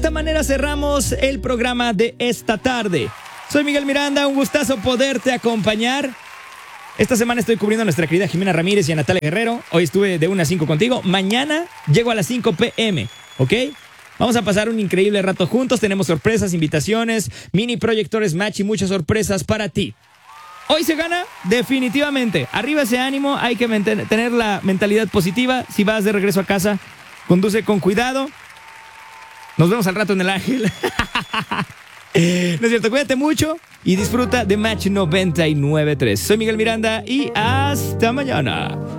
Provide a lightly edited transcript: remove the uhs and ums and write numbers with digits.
esta manera cerramos el programa de esta tarde. Soy Miguel Miranda, un gustazo poderte acompañar. Esta semana estoy cubriendo a nuestra querida Jimena Ramírez y a Natalia Guerrero. Hoy estuve de 1 a 5 contigo. Mañana llego a las 5 p.m., ¿ok? Vamos a pasar un increíble rato juntos. Tenemos sorpresas, invitaciones, mini proyectores match y muchas sorpresas para ti. Hoy se gana definitivamente. Arriba ese ánimo, hay que tener la mentalidad positiva. Si vas de regreso a casa, conduce con cuidado. Nos vemos al rato en el Ángel. No es cierto, cuídate mucho y disfruta de Match 99.3. Soy Miguel Miranda y hasta mañana.